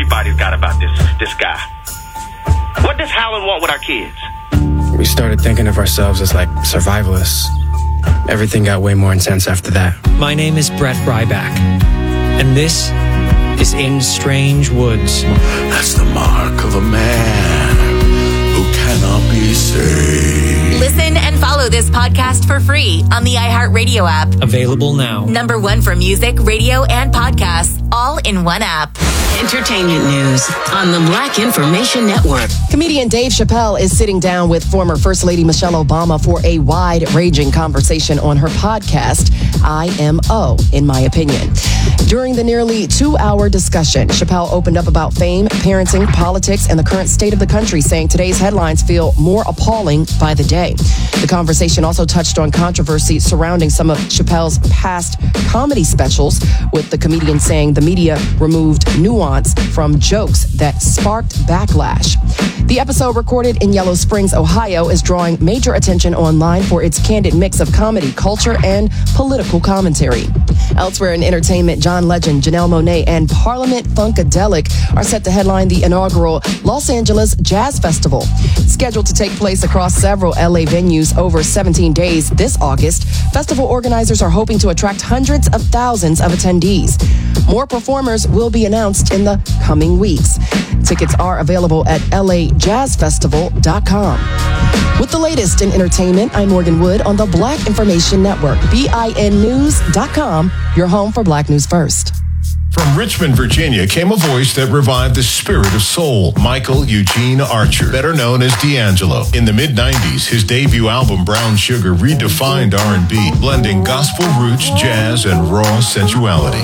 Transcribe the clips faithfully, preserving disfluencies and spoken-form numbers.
everybody's got about this this guy. What does Howland want with our kids? We started thinking of ourselves as like survivalists. Everything got way more intense after that. My name is Brett Ryback, and this is In Strange Woods. That's the mark of a man who cannot be saved. Listen and follow this podcast for free on the iHeartRadio app. Available now. Number one for music, radio, and podcasts, all in one app. Entertainment news on the Black Information Network. Comedian Dave Chappelle is sitting down with former First Lady Michelle Obama for a wide-ranging conversation on her podcast, I M O, in my opinion. During the nearly two-hour discussion, Chappelle opened up about fame, parenting, politics, and the current state of the country, saying today's headlines feel more appalling by the day. The conversation also touched on controversy surrounding some of Chappelle's past comedy specials, with the comedian saying the media removed nuance from jokes that sparked backlash. The episode, recorded in Yellow Springs, Ohio, is drawing major attention online for its candid mix of comedy, culture, and political commentary. Elsewhere in entertainment, John Legend, Janelle Monáe, and Parliament Funkadelic are set to headline the inaugural Los Angeles Jazz Festival. Scheduled to take place across several L A venues over seventeen days this August, festival organizers are hoping to attract hundreds of thousands of attendees. More performers will be announced in the coming weeks. Tickets are available at L A jazz festival dot com. With the latest in entertainment, I'm Morgan Wood on the Black Information Network, B I N news dot com, your home for Black News First. From Richmond, Virginia, came a voice that revived the spirit of soul, Michael Eugene Archer, better known as D'Angelo. In the mid nineties, his debut album, Brown Sugar, redefined R and B, blending gospel roots, jazz, and raw sensuality.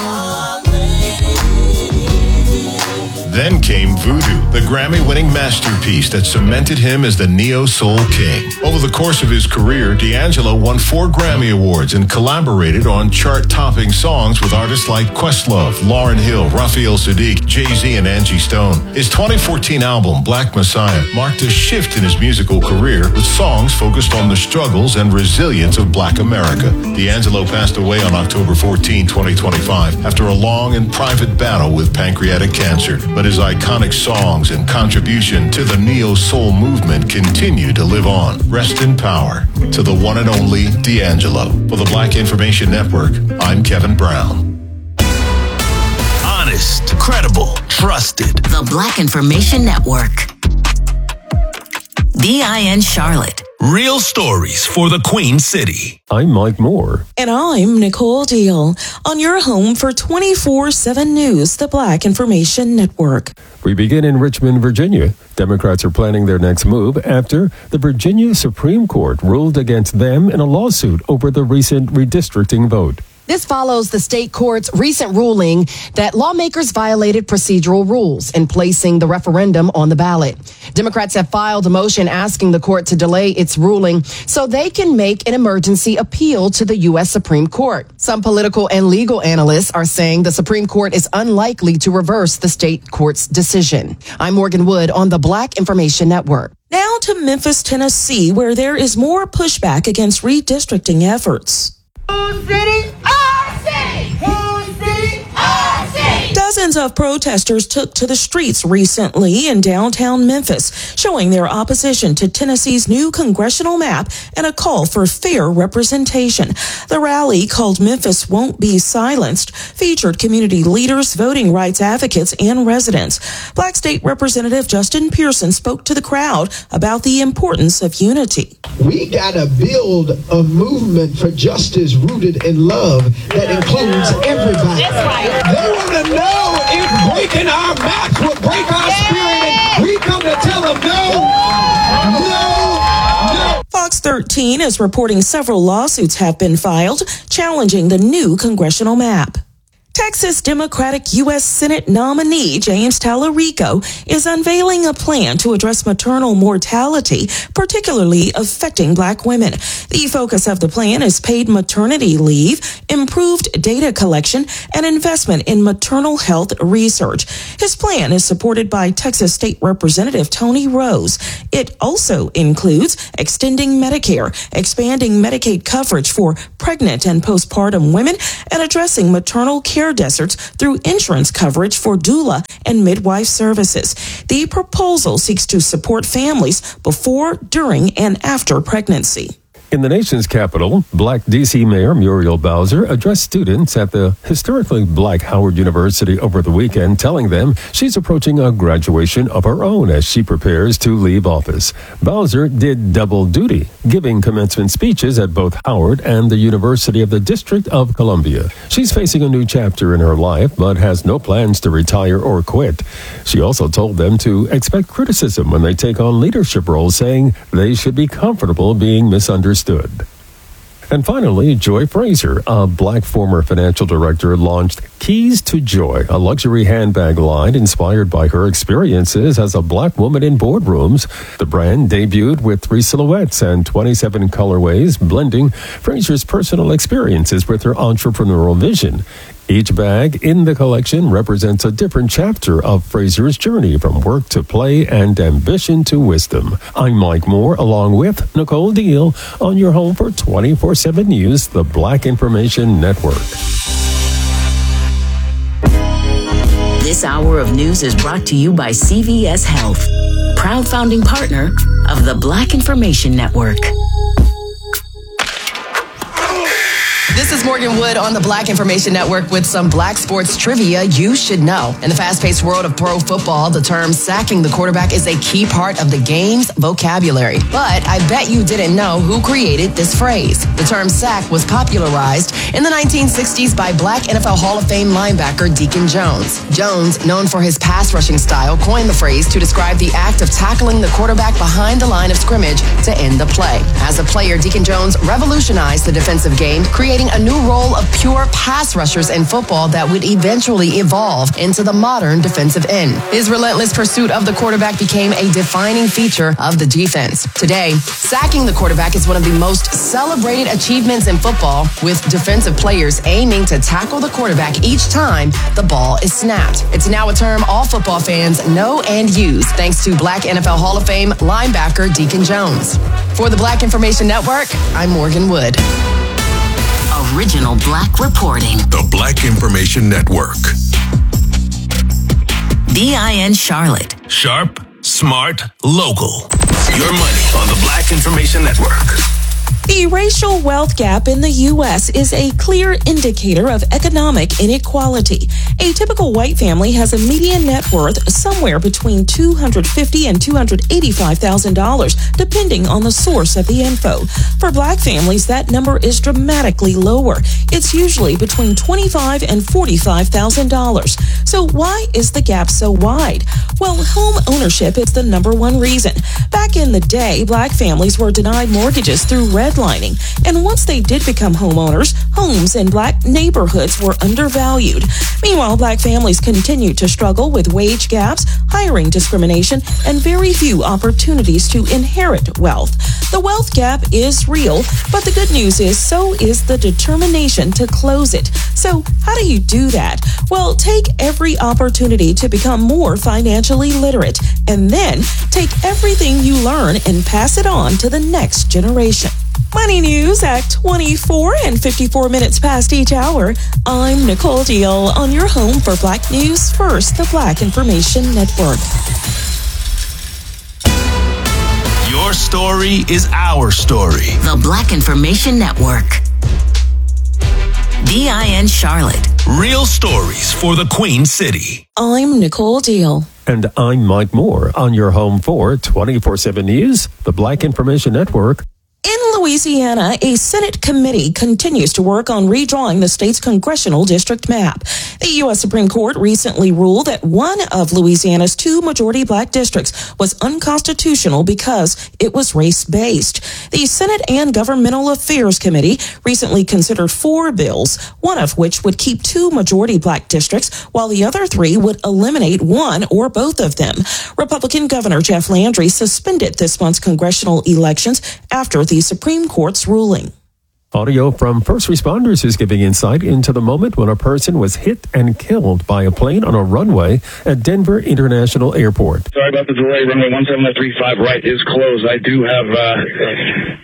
Then came Voodoo, the Grammy-winning masterpiece that cemented him as the neo-soul king. Over the course of his career, D'Angelo won four Grammy Awards and collaborated on chart-topping songs with artists like Questlove, Lauryn Hill, Raphael Sadiq, Jay-Z, and Angie Stone. His twenty fourteen album, Black Messiah, marked a shift in his musical career with songs focused on the struggles and resilience of Black America. D'Angelo passed away on October fourteenth, twenty twenty-five, after a long and private battle with pancreatic cancer. But his iconic songs and contribution to the neo-soul movement continue to live on. Rest in power to the one and only D'Angelo. For the Black Information Network, I'm Kevin Brown. Honest, credible, trusted. The Black Information Network. B I N Charlotte. Real stories for the Queen City. I'm Mike Moore. And I'm Nicole Deal on your home for twenty-four seven News, the Black Information Network. We begin in Richmond, Virginia. Democrats are planning their next move after the Virginia Supreme Court ruled against them in a lawsuit over the recent redistricting vote. This follows the state court's recent ruling that lawmakers violated procedural rules in placing the referendum on the ballot. Democrats have filed a motion asking the court to delay its ruling so they can make an emergency appeal to the U S Supreme Court. Some political and legal analysts are saying the Supreme Court is unlikely to reverse the state court's decision. I'm Morgan Wood on the Black Information Network. Now to Memphis, Tennessee, where there is more pushback against redistricting efforts. Whose city? Our city! Whose city? Our city! Dozens of protesters took to the streets recently in downtown Memphis, showing their opposition to Tennessee's new congressional map and a call for fair representation. The rally, called Memphis Won't Be Silenced, featured community leaders, voting rights advocates, and residents. Black State Representative Justin Pearson spoke to the crowd about the importance of unity. We gotta build a movement for justice rooted in love that includes everybody. That's right. They want to know if breaking our maps will break our spirit, and we come to tell them no, no, no. Fox thirteen is reporting several lawsuits have been filed challenging the new congressional map. Texas Democratic U S Senate nominee James Tallarico is unveiling a plan to address maternal mortality, particularly affecting Black women. The focus of the plan is paid maternity leave, improved data collection, and investment in maternal health research. His plan is supported by Texas State Representative Tony Rose. It also includes extending Medicare, expanding Medicaid coverage for pregnant and postpartum women, and addressing maternal care care deserts through insurance coverage for doula and midwife services. The proposal seeks to support families before, during, and after pregnancy. In the nation's capital, Black D C Mayor Muriel Bowser addressed students at the historically Black Howard University over the weekend, telling them she's approaching a graduation of her own as she prepares to leave office. Bowser did double duty, giving commencement speeches at both Howard and the University of the District of Columbia. She's facing a new chapter in her life, but has no plans to retire or quit. She also told them to expect criticism when they take on leadership roles, saying they should be comfortable being misunderstood. And finally, Joy Fraser, a Black former financial director, launched Keys to Joy, a luxury handbag line inspired by her experiences as a Black woman in boardrooms. The brand debuted with three silhouettes and twenty-seven colorways, blending Fraser's personal experiences with her entrepreneurial vision. Each bag in the collection represents a different chapter of Fraser's journey from work to play and ambition to wisdom. I'm Mike Moore, along with Nicole Deal, on your home for twenty-four seven News, the Black Information Network. This hour of news is brought to you by C V S Health, proud founding partner of the Black Information Network. This is Morgan Wood on the Black Information Network with some Black sports trivia you should know. In the fast-paced world of pro football, the term sacking the quarterback is a key part of the game's vocabulary. But I bet you didn't know who created this phrase. The term sack was popularized in the nineteen sixties by Black N F L Hall of Fame linebacker Deacon Jones. Jones, known for his pass-rushing style, coined the phrase to describe the act of tackling the quarterback behind the line of scrimmage to end the play. As a player, Deacon Jones revolutionized the defensive game, creating a new role of pure pass rushers in football that would eventually evolve into the modern defensive end. His relentless pursuit of the quarterback became a defining feature of the defense. Today, sacking the quarterback is one of the most celebrated achievements in football, with defensive players aiming to tackle the quarterback each time the ball is snapped. It's now a term all football fans know and use, thanks to Black N F L Hall of Fame linebacker Deacon Jones. For the Black Information Network, I'm Morgan Wood. Original Black reporting. The Black Information Network. B I N Charlotte. Sharp, smart, local. Your money on the Black Information Network. The racial wealth gap in the U S is a clear indicator of economic inequality. A typical white family has a median net worth somewhere between two hundred fifty thousand dollars and two hundred eighty-five thousand dollars, depending on the source of the info. For Black families, that number is dramatically lower. It's usually between twenty-five thousand dollars and forty-five thousand dollars. So why is the gap so wide? Well, home ownership is the number one reason. Back in the day, Black families were denied mortgages through redlining. And once they did become homeowners, homes in Black neighborhoods were undervalued. Meanwhile, Black families continue to struggle with wage gaps, hiring discrimination, and very few opportunities to inherit wealth. The wealth gap is real, but the good news is so is the determination to close it. So how do you do that? Well, take every opportunity to become more financially literate, and then take everything you learn and pass it on to the next generation. Money news at twenty-four and fifty-four minutes past each hour. I'm Nicole Deal on your home for Black News First, the Black Information Network. Your story is our story. The Black Information Network. B I N Charlotte. Real stories for the Queen City. I'm Nicole Deal. And I'm Mike Moore on your home for twenty-four seven News, the Black Information Network. In Louisiana, a Senate committee continues to work on redrawing the state's congressional district map. The U S Supreme Court recently ruled that one of Louisiana's two majority Black districts was unconstitutional because it was race-based. The Senate and Governmental Affairs Committee recently considered four bills, one of which would keep two majority Black districts, while the other three would eliminate one or both of them. Republican Governor Jeff Landry suspended this month's congressional elections after the Supreme Court's ruling. Audio from first responders is giving insight into the moment when a person was hit and killed by a plane on a runway at Denver International Airport. Sorry about the delay. Runway one seven three five right is closed. I do have uh,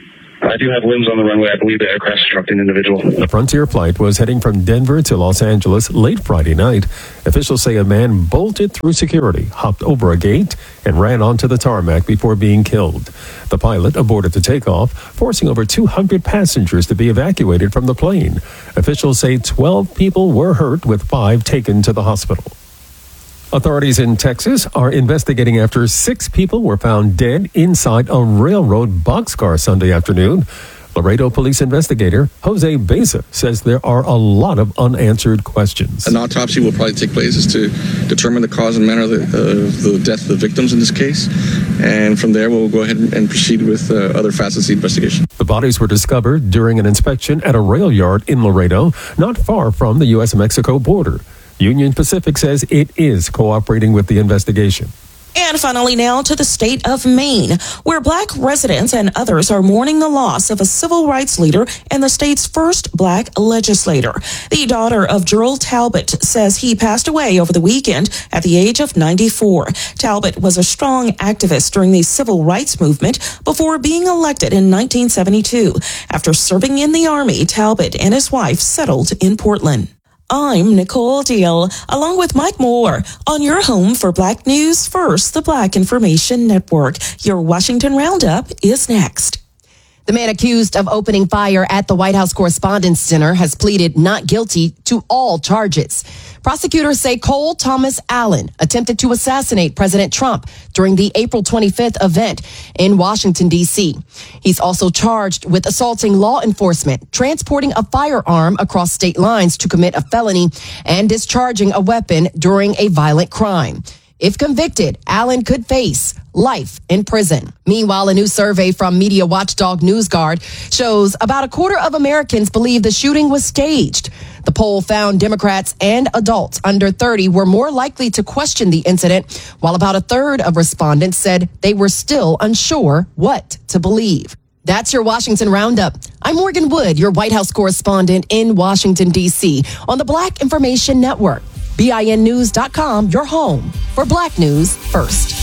I do have limbs on the runway. I believe the aircraft struck an individual. The Frontier flight was heading from Denver to Los Angeles late Friday night. Officials say a man bolted through security, hopped over a gate, and ran onto the tarmac before being killed. The pilot aborted the takeoff, forcing over two hundred passengers to be evacuated from the plane. Officials say twelve people were hurt, with five taken to the hospital. Authorities in Texas are investigating after six people were found dead inside a railroad boxcar Sunday afternoon. Laredo police investigator Jose Beza says there are a lot of unanswered questions. An autopsy will probably take place is to determine the cause and manner of the, uh, the death of the victims in this case. And from there, we'll go ahead and proceed with uh, other facets of the investigation. The bodies were discovered during an inspection at a rail yard in Laredo, not far from the U S Mexico border. Union Pacific says it is cooperating with the investigation. And finally now to the state of Maine, where black residents and others are mourning the loss of a civil rights leader and the state's first black legislator. The daughter of Gerald Talbot says he passed away over the weekend at the age of ninety-four. Talbot was a strong activist during the civil rights movement before being elected in nineteen seventy-two. After serving in the Army, Talbot and his wife settled in Portland. I'm Nicole Deal, along with Mike Moore, on your home for Black News First, the Black Information Network. Your Washington Roundup is next. The man accused of opening fire at the White House Correspondents' Center has pleaded not guilty to all charges. Prosecutors say Cole Thomas Allen attempted to assassinate President Trump during the April twenty-fifth event in Washington, D C. He's also charged with assaulting law enforcement, transporting a firearm across state lines to commit a felony, and discharging a weapon during a violent crime. If convicted, Allen could face life in prison. Meanwhile, a new survey from media watchdog NewsGuard shows about a quarter of Americans believe the shooting was staged. The poll found Democrats and adults under thirty were more likely to question the incident, while about a third of respondents said they were still unsure what to believe. That's your Washington Roundup. I'm Morgan Wood, your White House correspondent in Washington, D C, on the Black Information Network. B I N news dot com, your home for Black News First.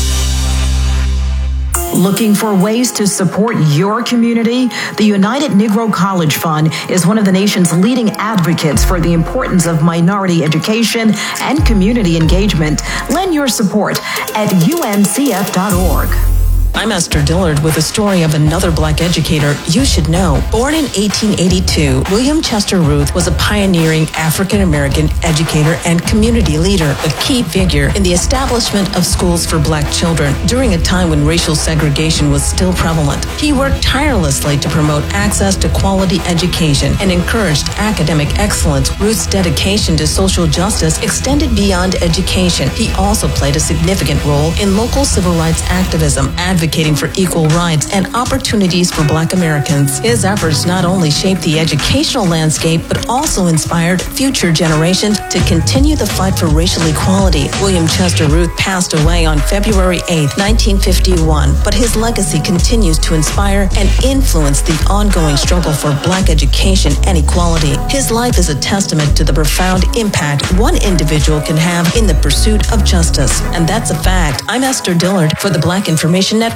Looking for ways to support your community? The United Negro College Fund is one of the nation's leading advocates for the importance of minority education and community engagement. Lend your support at U N C F dot org. I'm Esther Dillard with a story of another black educator you should know. Born in eighteen eighty-two, William Chester Ruth was a pioneering African-American educator and community leader, a key figure in the establishment of schools for black children during a time when racial segregation was still prevalent. He worked tirelessly to promote access to quality education and encouraged academic excellence. Ruth's dedication to social justice extended beyond education. He also played a significant role in local civil rights activism, advocating for equal rights and opportunities for black Americans. His efforts not only shaped the educational landscape, but also inspired future generations to continue the fight for racial equality. William Chester Ruth passed away on February eighth, nineteen fifty-one, but his legacy continues to inspire and influence the ongoing struggle for black education and equality. His life is a testament to the profound impact one individual can have in the pursuit of justice. And that's a fact. I'm Esther Dillard for the Black Information Network.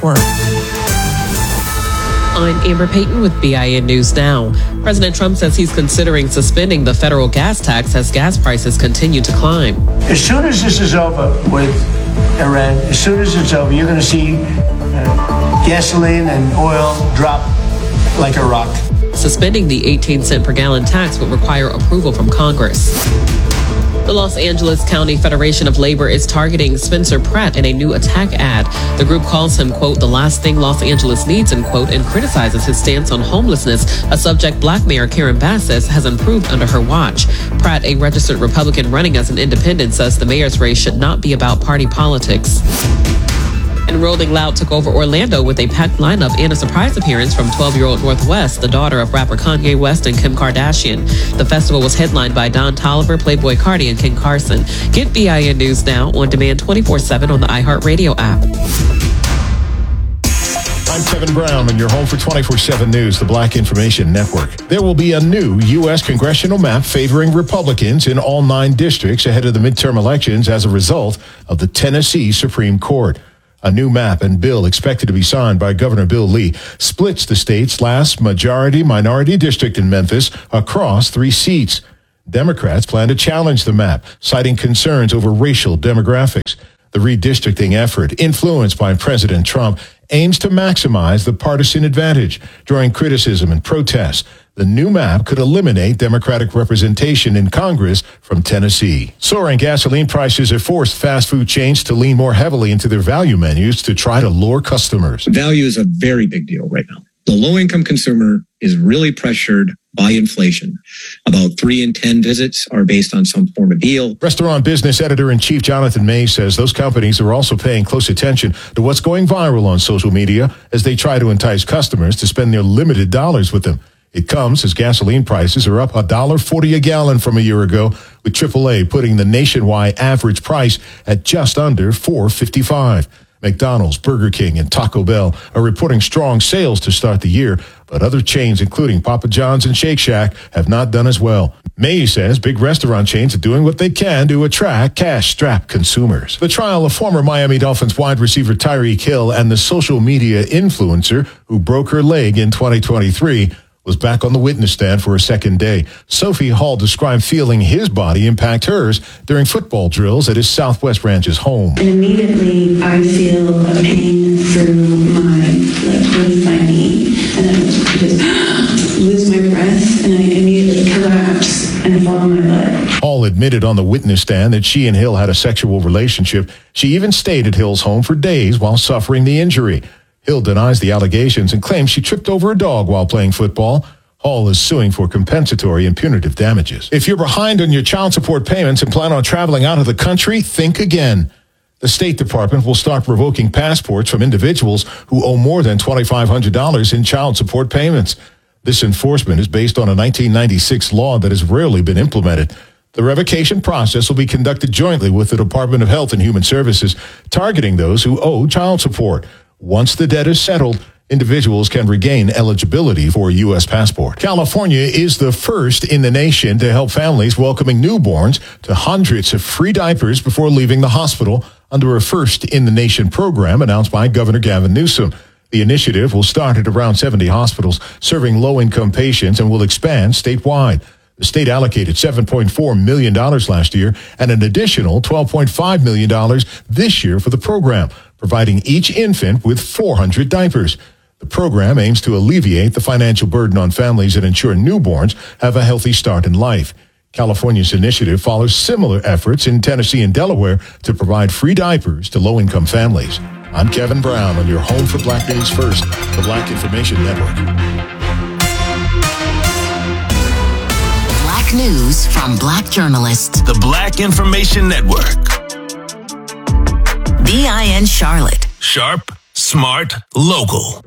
I'm Amber Payton with B I N News Now. President Trump says he's considering suspending the federal gas tax as gas prices continue to climb. As soon as this is over with Iran, as soon as it's over, you're going to see uh, gasoline and oil drop like a rock. Suspending the eighteen cent per gallon tax would require approval from Congress. The Los Angeles County Federation of Labor is targeting Spencer Pratt in a new attack ad. The group calls him, quote, the last thing Los Angeles needs, end quote, and criticizes his stance on homelessness, a subject Black Mayor Karen Bass says has improved under her watch. Pratt, a registered Republican running as an independent, says the mayor's race should not be about party politics. And Rolling Loud took over Orlando with a packed lineup and a surprise appearance from twelve-year-old North West, the daughter of rapper Kanye West and Kim Kardashian. The festival was headlined by Don Toliver, Playboy Cardi, and Ken Carson. Get B I N News Now on demand twenty-four seven on the iHeartRadio app. I'm Kevin Brown, and you're home for twenty-four seven News, the Black Information Network. There will be a new U S congressional map favoring Republicans in all nine districts ahead of the midterm elections as a result of the Tennessee Supreme Court. A new map and bill expected to be signed by Governor Bill Lee splits the state's last majority-minority district in Memphis across three seats. Democrats plan to challenge the map, citing concerns over racial demographics. The redistricting effort, influenced by President Trump, aims to maximize the partisan advantage, drawing criticism and protests. The new map could eliminate Democratic representation in Congress from Tennessee. Soaring gasoline prices have forced fast food chains to lean more heavily into their value menus to try to lure customers. Value is a very big deal right now. The low-income consumer is really pressured by inflation. About three in ten visits are based on some form of deal. Restaurant business editor-in-chief Jonathan May says those companies are also paying close attention to what's going viral on social media as they try to entice customers to spend their limited dollars with them. It comes as gasoline prices are up one dollar forty a gallon from a year ago, with triple A putting the nationwide average price at just under four dollars and fifty-five cents. McDonald's, Burger King, and Taco Bell are reporting strong sales to start the year, but other chains, including Papa John's and Shake Shack, have not done as well. May says big restaurant chains are doing what they can to attract cash-strapped consumers. The trial of former Miami Dolphins wide receiver Tyreek Hill and the social media influencer who broke her leg in twenty twenty-three was back on the witness stand for a second day. Sophie Hall described feeling his body impact hers during football drills at his Southwest Ranch's home. And immediately I feel a pain through my, like, with my knee, and then I just lose my breath, and I immediately collapse and fall on my leg. Hall admitted on the witness stand that she and Hill had a sexual relationship. She even stayed at Hill's home for days while suffering the injury. Hill denies the allegations and claims she tripped over a dog while playing football. Hall is suing for compensatory and punitive damages. If you're behind on your child support payments and plan on traveling out of the country, think again. The State Department will start revoking passports from individuals who owe more than twenty-five hundred dollars in child support payments. This enforcement is based on a nineteen ninety-six law that has rarely been implemented. The revocation process will be conducted jointly with the Department of Health and Human Services, targeting those who owe child support. Once the debt is settled, individuals can regain eligibility for a U S passport. California is the first in the nation to help families welcoming newborns to hundreds of free diapers before leaving the hospital under a first-in-the-nation program announced by Governor Gavin Newsom. The initiative will start at around seventy hospitals serving low-income patients and will expand statewide. The state allocated seven point four million dollars last year and an additional twelve point five million dollars this year for the program, providing each infant with four hundred diapers. The program aims to alleviate the financial burden on families and ensure newborns have a healthy start in life. California's initiative follows similar efforts in Tennessee and Delaware to provide free diapers to low-income families. I'm Kevin Brown on your home for Black News First, the Black Information Network. News from Black journalists. The Black Information Network. B I N Charlotte. Sharp, smart, local.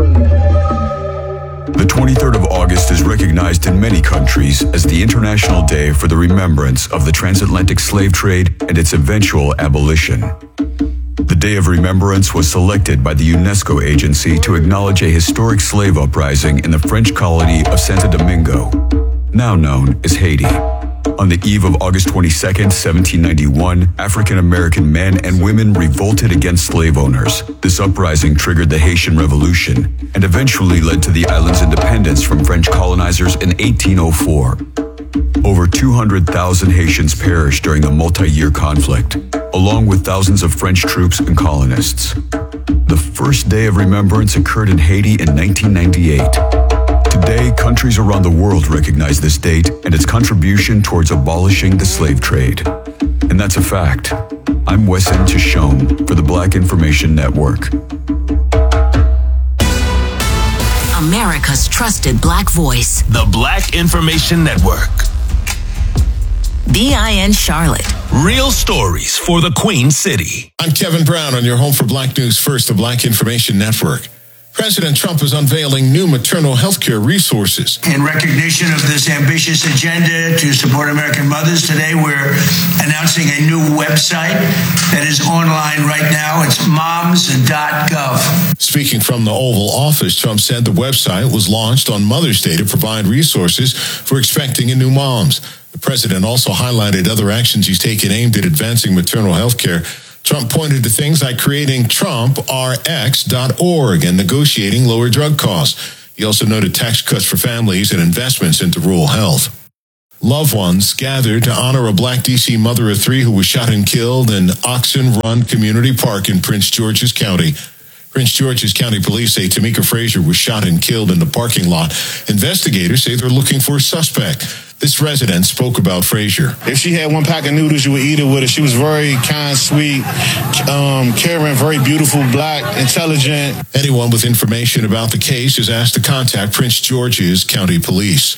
The twenty-third of August is recognized in many countries as the International Day for the Remembrance of the Transatlantic Slave Trade and its eventual abolition. The Day of Remembrance was selected by the UNESCO agency to acknowledge a historic slave uprising in the French colony of Santo Domingo, now known as Haiti. On the eve of August twenty-second, seventeen ninety-one, African-American men and women revolted against slave owners. This uprising triggered the Haitian Revolution and eventually led to the island's independence from French colonizers in eighteen oh four. Over two hundred thousand Haitians perished during the multi-year conflict, along with thousands of French troops and colonists. The first Day of Remembrance occurred in Haiti in nineteen ninety-eight. Today, countries around the world recognize this date and its contribution towards abolishing the slave trade. And that's a fact. I'm Wesson Tishome for the Black Information Network. America's trusted Black voice. The Black Information Network. B I N Charlotte. Real stories for the Queen City. I'm Kevin Brown on your home for Black News First, the Black Information Network. President Trump is unveiling new maternal health care resources. In recognition of this ambitious agenda to support American mothers, today we're announcing a new website that is online right now. It's moms dot gov. Speaking from the Oval Office, Trump said the website was launched on Mother's Day to provide resources for expecting and new moms. The president also highlighted other actions he's taken aimed at advancing maternal health care, Trump pointed to things like creating Trump R X dot org and negotiating lower drug costs. He also noted tax cuts for families and investments into rural health. Loved ones gathered to honor a black D C mother of three who was shot and killed in Oxen Run Community Park in Prince George's County. Prince George's County Police say Tamika Frazier was shot and killed in the parking lot. Investigators say they're looking for a suspect. This resident spoke about Frazier. If she had one pack of noodles, you would eat it with her. She was very kind, sweet, um, caring, very beautiful, black, intelligent. Anyone with information about the case is asked to contact Prince George's County Police.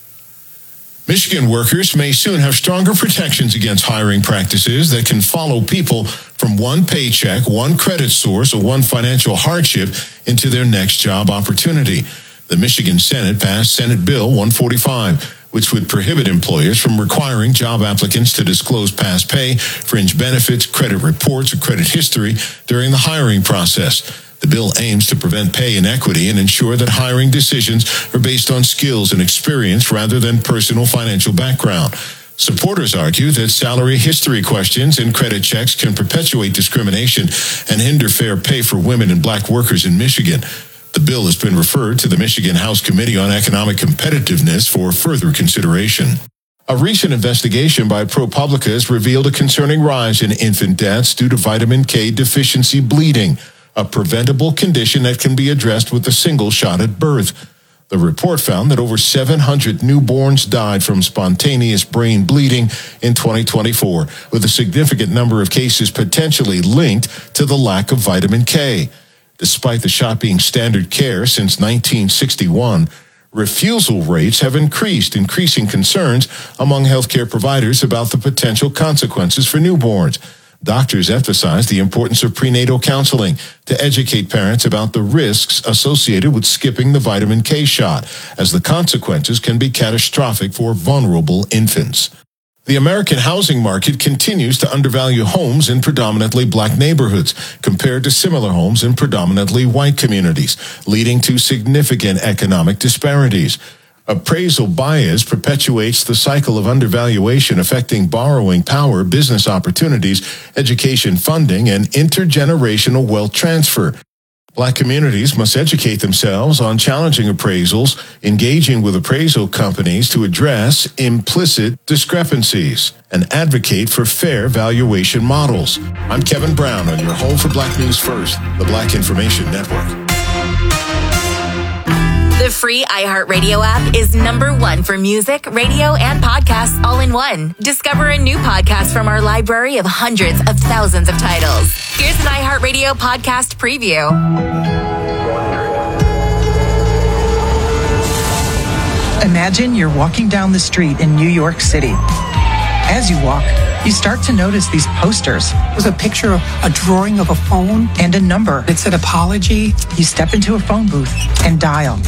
Michigan workers may soon have stronger protections against hiring practices that can follow people from one paycheck, one credit source, or one financial hardship into their next job opportunity. The Michigan Senate passed Senate Bill one forty-five, which would prohibit employers from requiring job applicants to disclose past pay, fringe benefits, credit reports, or credit history during the hiring process. The bill aims to prevent pay inequity and ensure that hiring decisions are based on skills and experience rather than personal financial background. Supporters argue that salary history questions and credit checks can perpetuate discrimination and hinder fair pay for women and black workers in Michigan. The bill has been referred to the Michigan House Committee on Economic Competitiveness for further consideration. A recent investigation by ProPublica has revealed a concerning rise in infant deaths due to vitamin K deficiency bleeding, a preventable condition that can be addressed with a single shot at birth. The report found that over seven hundred newborns died from spontaneous brain bleeding in twenty twenty-four, with a significant number of cases potentially linked to the lack of vitamin K. Despite the shot being standard care since nineteen sixty-one, refusal rates have increased, increasing concerns among healthcare providers about the potential consequences for newborns. Doctors emphasize the importance of prenatal counseling to educate parents about the risks associated with skipping the vitamin K shot, as the consequences can be catastrophic for vulnerable infants. The American housing market continues to undervalue homes in predominantly black neighborhoods compared to similar homes in predominantly white communities, leading to significant economic disparities. Appraisal bias perpetuates the cycle of undervaluation affecting borrowing power, business opportunities, education funding, and intergenerational wealth transfer. Black communities must educate themselves on challenging appraisals, engaging with appraisal companies to address implicit discrepancies, and advocate for fair valuation models. I'm Kevin Brown on your home for Black News First, the Black Information Network. The free iHeartRadio app is number one for music, radio, and podcasts all in one. Discover a new podcast from our library of hundreds of thousands of titles. Here's an iHeartRadio podcast preview. Imagine you're walking down the street in New York City. As you walk, you start to notice these posters. There's a picture of a drawing of a phone and a number. It said apology. You step into a phone booth and dial.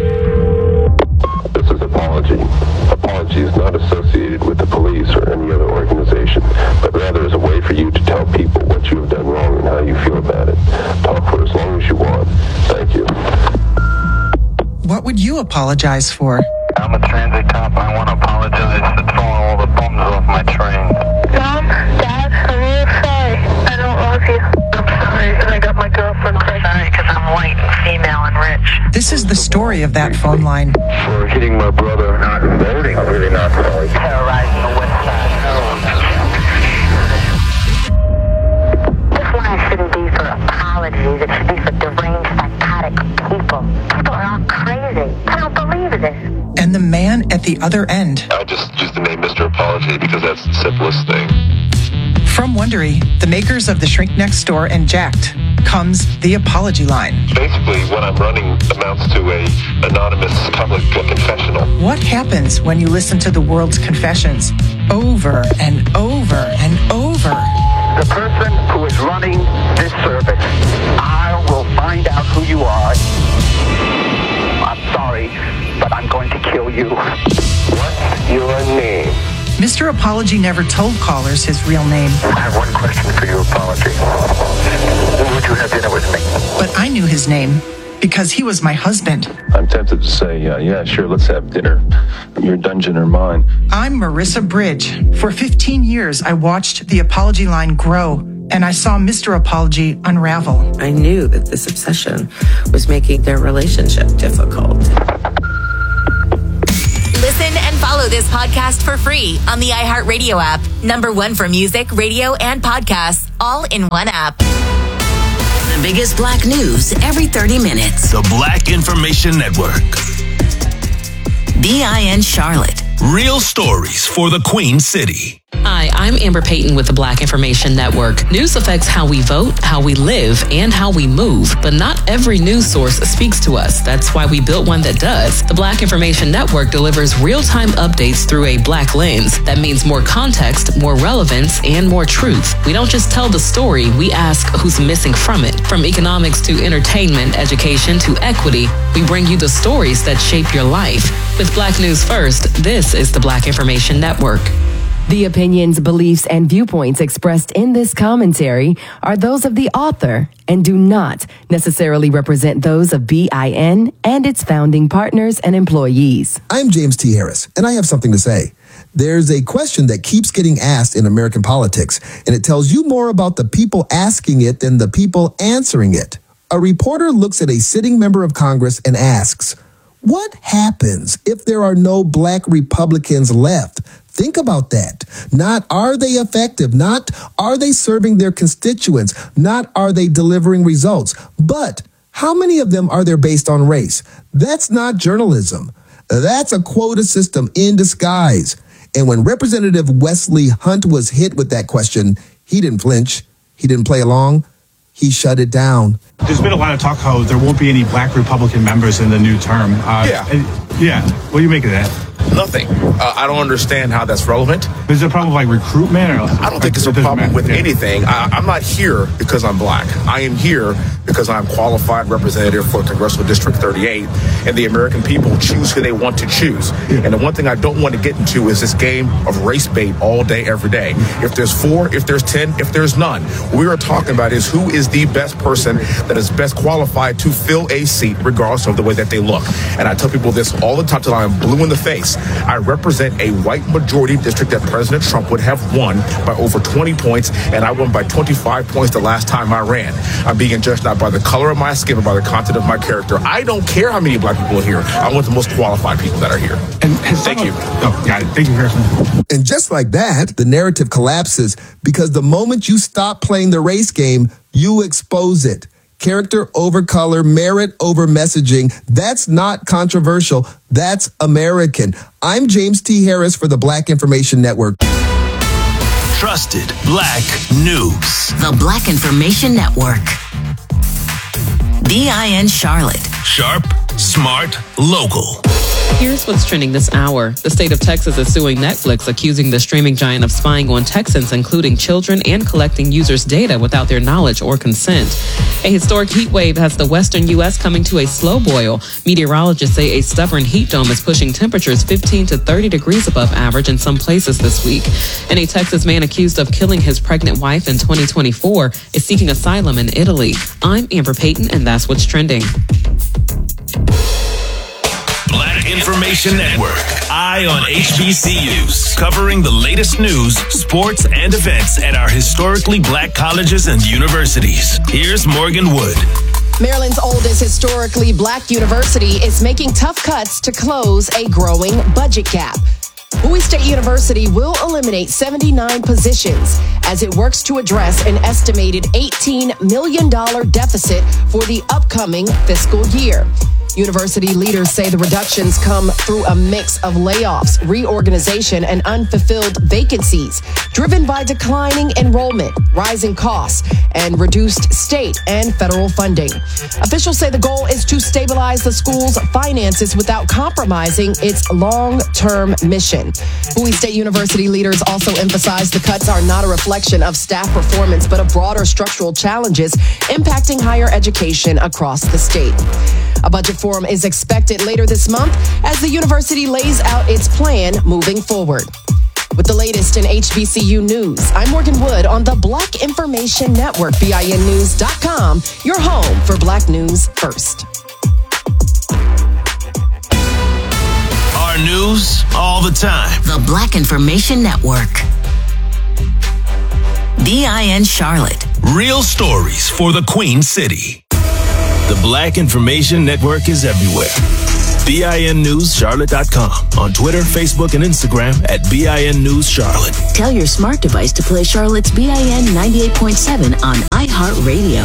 This is Apology. Apology is not associated with the police or any other organization, but rather is a way for you to tell people what you have done wrong and how you feel about it. Talk for as long as you want. Thank you. What would you apologize for? I'm a transit cop. I want to apologize for throwing all the bums off my train. Mom, Dad, I'm really sorry. I don't love you. I'm sorry. I got my girlfriend pregnant. Sorry, because I'm white, female, and rich. This is the story of that phone line. For hitting my brother, not voting, I'm really not sorry. Terrorizing the West Side. This line shouldn't be for apologies. It should be for deranged, psychotic people. People are all crazy. I don't believe this. And the man at the other end. I just use the name Mister Apology because that's the simplest thing. From Wondery, the makers of The Shrink Next Door and Jacked, comes the Apology Line. Basically, what I'm running amounts to a anonymous public confessional. What happens when you listen to the world's confessions over and over and over? The person who is running this service, I will find out who you are. I'm sorry, but I'm going to kill you. What's your name? Mister Apology never told callers his real name. I have one question for you, Apology. Would you have dinner with me? But I knew his name because he was my husband. I'm tempted to say, uh, yeah, sure, let's have dinner. Your dungeon or mine. I'm Marissa Bridge. For fifteen years, I watched the Apology Line grow, and I saw Mister Apology unravel. I knew that this obsession was making their relationship difficult. Listen and follow this podcast for free on the iHeartRadio app. Number one for music, radio, and podcasts, all in one app. The biggest black news every thirty minutes. The Black Information Network. B I N Charlotte. Real stories for the Queen City. Hi, I'm Amber Payton with the Black Information Network. News affects how we vote, how we live, and how we move, but not every news source speaks to us. That's why we built one that does. The Black Information Network delivers real-time updates through a black lens. That means more context, more relevance, and more truth. We don't just tell the story, we ask who's missing from it. From economics to entertainment, education to equity, we bring you the stories that shape your life. With Black News First, this is the Black Information Network. The opinions, beliefs, and viewpoints expressed in this commentary are those of the author and do not necessarily represent those of B I N and its founding partners and employees. I'm James T. Harris, and I have something to say. There's a question that keeps getting asked in American politics, and it tells you more about the people asking it than the people answering it. A reporter looks at a sitting member of Congress and asks, what happens if there are no black Republicans left? Think about that. Not are they effective, not are they serving their constituents, not are they delivering results, but how many of them are there based on race? That's not journalism. That's a quota system in disguise. And when Representative Wesley Hunt was hit with that question, he didn't flinch. He didn't play along. He shut it down. There's been a lot of talk how there won't be any black Republican members in the new term. Uh, yeah. And, yeah. What do you make of that? Nothing. Uh, I don't understand how that's relevant. Is there a problem with like recruitment? Or, I don't think it's a problem with yeah. anything. I, I'm not here because I'm black. I am here because I'm qualified representative for Congressional District thirty-eight, and the American people choose who they want to choose. Yeah. And the one thing I don't want to get into is this game of race bait all day, every day. If there's four, if there's ten, if there's none, what we are talking about is who is the best person that is best qualified to fill a seat, regardless of the way that they look. And I tell people this all the time till I'm blue in the face. I represent a white majority district that President Trump would have won by over twenty points, and I won by twenty-five points the last time I ran. I'm being judged not by the color of my skin, but by the content of my character. I don't care how many black people are here. I want the most qualified people that are here. And thank you. Oh, got it. Thank you, Harrison. And just like that, the narrative collapses because the moment you stop playing the race game, you expose it. Character over color, merit over messaging. That's not controversial. That's American. I'm James T. Harris for the Black Information Network. Trusted Black News. The Black Information Network. B I N Charlotte. Sharp, smart, local. Here's what's trending this hour. The state of Texas is suing Netflix, accusing the streaming giant of spying on Texans, including children, and collecting users' data without their knowledge or consent. A historic heat wave has the western U S coming to a slow boil. Meteorologists say a stubborn heat dome is pushing temperatures fifteen to thirty degrees above average in some places this week. And a Texas man accused of killing his pregnant wife in twenty twenty-four is seeking asylum in Italy. I'm Amber Payton, and that's what's trending. Black Information Network. Eye on H B C Us. Covering the latest news, sports, and events at our historically black colleges and universities. Here's Morgan Wood. Maryland's oldest historically black university is making tough cuts to close a growing budget gap. Bowie State University will eliminate seventy-nine positions as it works to address an estimated eighteen million dollars deficit for the upcoming fiscal year. University leaders say the reductions come through a mix of layoffs, reorganization, and unfulfilled vacancies, driven by declining enrollment, rising costs, and reduced state and federal funding. Officials say the goal is to stabilize the school's finances without compromising its long-term mission. Bowie State University leaders also emphasize the cuts are not a reflection of staff performance, but of broader structural challenges impacting higher education across the state. A budget forum is expected later this month as the university lays out its plan moving forward. With the latest in H B C U news, I'm Morgan Wood on the Black Information Network, B I N news dot com, your home for Black News First. Our news all the time. The Black Information Network. B I N Charlotte. Real stories for the Queen City. The Black Information Network is everywhere. B I N News Charlotte dot com. On Twitter, Facebook, and Instagram at B I N News Charlotte. Tell your smart device to play Charlotte's B I N ninety-eight point seven on iHeartRadio.